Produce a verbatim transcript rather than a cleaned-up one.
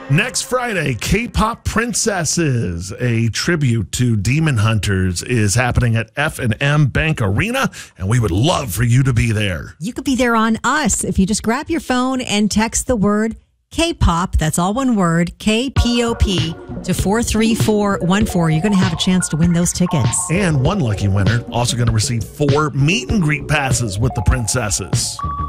Next Friday, K-Pop Princesses, a tribute to Demon Hunters, is happening at F and M Bank Arena, and we would love for you to be there. You could be there on us if you just grab your phone and text the word K-Pop, that's all one word, K P O P, to four three four one four. You're going to have a chance to win those tickets. And one lucky winner also going to receive four meet and greet passes with the princesses.